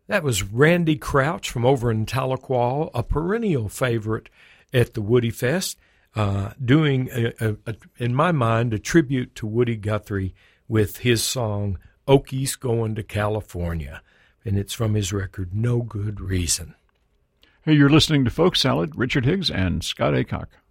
That was Randy Crouch from over in Tahlequah, a perennial favorite at the Woody Fest, doing, in my mind, a tribute to Woody Guthrie with his song, Okies Going to California. And it's from his record, No Good Reason. Hey, you're listening to Folk Salad, Richard Higgs and Scott Aycock.